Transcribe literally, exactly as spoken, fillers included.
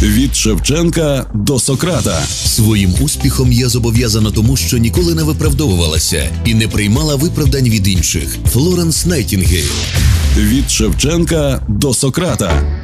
Від Шевченка до Сократа. Своїм успіхом я зобов'язана тому, що ніколи не виправдовувалася і не приймала виправдань від інших. Флоренс Найтінгейл. Від Шевченка до Сократа.